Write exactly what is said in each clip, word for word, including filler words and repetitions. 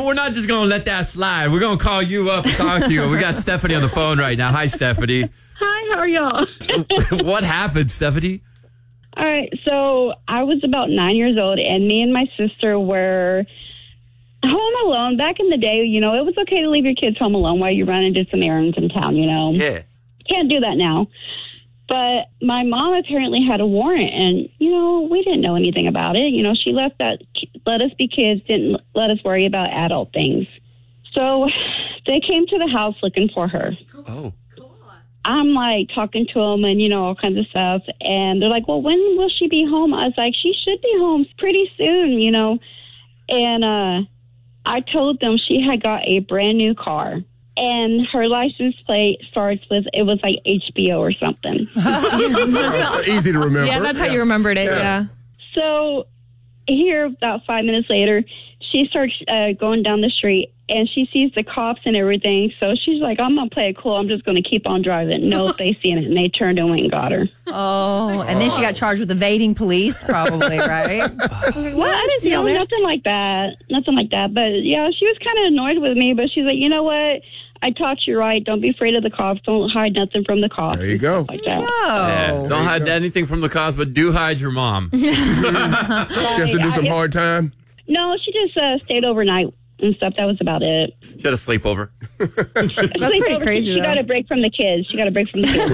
we're not just going to let that slide. We're going to call you up and talk to you. We got Stephanie on the phone right now. Hi, Stephanie. Hi, how are y'all? What happened, Stephanie? All right, so I was about nine years old, and me and my sister were home alone. Back in the day, you know, it was okay to leave your kids home alone while you run and do some errands in town, you know. Yeah. Can't do that now. But my mom apparently had a warrant, and, you know, we didn't know anything about it. You know, she left that, let us be kids, didn't let us worry about adult things. So they came to the house looking for her. Oh. I'm like talking to them and, you know, all kinds of stuff. And they're like, well, when will she be home? I was like, she should be home pretty soon, you know. And uh, I told them she had got a brand new car. And her license plate starts with, it was like H B O or something. Easy to remember. Yeah, that's how you remembered it, yeah. yeah. So here, about five minutes later, she starts uh, going down the street, and she sees the cops and everything. So she's like, I'm going to play it cool. I'm just going to keep on driving. Nope, they seen it, and they turned and went and got her. Oh, and then she got charged with evading police, probably, right? What? I didn't see no, nothing like that. Nothing like that. But, yeah, she was kind of annoyed with me, but she's like, you know what? I taught you right. Don't be afraid of the cops. Don't hide nothing from the cops. There you go. Like that. No. Yeah, don't hide anything from the cops, but do hide your mom. She have to do some hard time? No, she just uh, stayed overnight and stuff. That was about it. She had a sleepover. That's pretty crazy, She though. got a break from the kids. She got a break from the kids.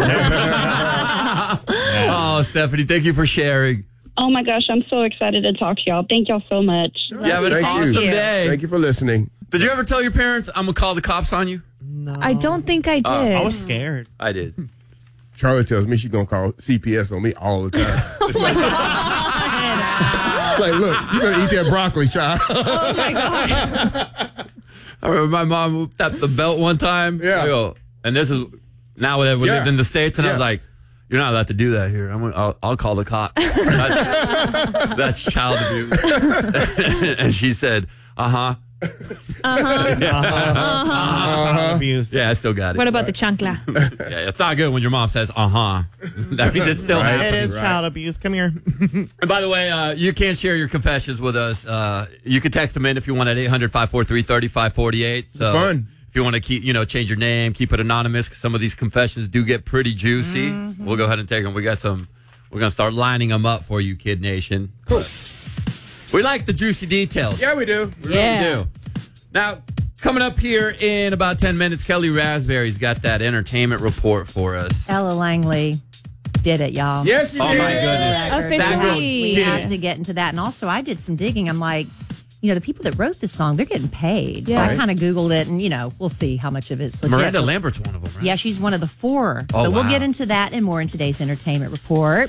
Oh, Stephanie, thank you for sharing. Oh, my gosh. I'm so excited to talk to y'all. Thank y'all so much. You have an Thank awesome you. day. Thank you for listening. Did you ever tell your parents, I'm going to call the cops on you? No. I don't think I did. Uh, I was scared. I did. Charlie tells me she's going to call C P S on me all the time. Oh, my God. Like, look, you're going to eat that broccoli, child. Oh, my God. I remember my mom tapped the belt one time. Yeah. I go, and this is now that we Yeah. lived in the States, and I Yeah. was like, you're not allowed to do that here. I'm gonna, I'll, I'll call the cops. That's, that's child abuse. And she said, uh-huh. Uh-huh. Yeah. Uh-huh. Uh, abuse. Yeah, I still got it. What about the chancla? Yeah, it's not good when your mom says, uh-huh. That means it's still It happening. is child abuse. Come here. And by the way, uh, you can share your confessions with us. Uh, you can text them in if you want at eight hundred, five four three, three five four eight. So Fun. if you want to keep, you know, change your name, keep it anonymous, 'cause some of these confessions do get pretty juicy. Mm-hmm. We'll go ahead and take them. We got some, we're going to start lining them up for you, Kid Nation. Cool. We like the juicy details. Yeah, we do. We Yeah. really do. Now, coming up here in about ten minutes, Kelly Raspberry's got that entertainment report for us. Ella Langley did it, y'all. Yes, you Oh, did. my goodness. Record. That girl Officially. We did have it. to get into that. And also, I did some digging. I'm like, you know, the people that wrote this song, they're getting paid. Yeah. So I kind of Googled it, and, you know, we'll see how much of it's legit. Miranda Lambert's one of them, right? Yeah, she's one of the four. Oh, but we'll wow. get into that and more in today's entertainment report.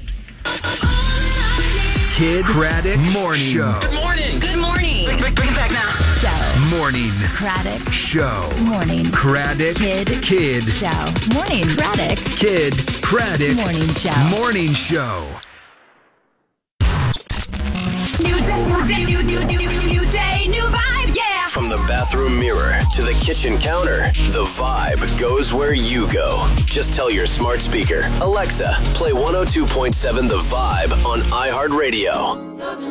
Kid Craddock Morning Show. Good morning. Good morning. Bring, bring, bring it back now. Show. Morning Craddock. Show. Morning. Craddock Kid. Kid Show. Morning. Craddock. Kid Craddock Morning Show. Morning Show. New, new, new, new, new, new day, new vibe, yeah. From the bathroom mirror to the kitchen counter, the vibe goes where you go. Just tell your smart speaker, Alexa, play one oh two point seven The Vibe on iHeartRadio.